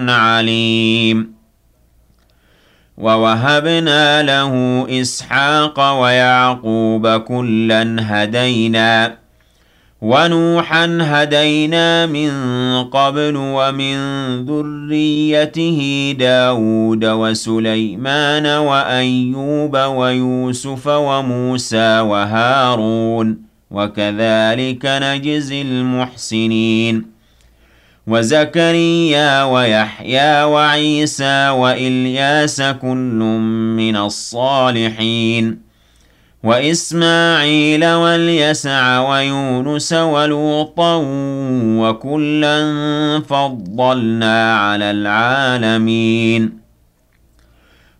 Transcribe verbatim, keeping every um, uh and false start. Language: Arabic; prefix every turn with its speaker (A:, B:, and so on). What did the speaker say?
A: عليم. ووهبنا له إسحاق ويعقوب كلا هدينا ونوحا هدينا من قبل ومن ذريته داود وسليمان وأيوب ويوسف وموسى وهارون وكذلك نجزي المحسنين وزكريا ويحيى وعيسى وإلياس كل من الصالحين وإسماعيل واليسع ويونس ولوطا وكلا فضلنا على العالمين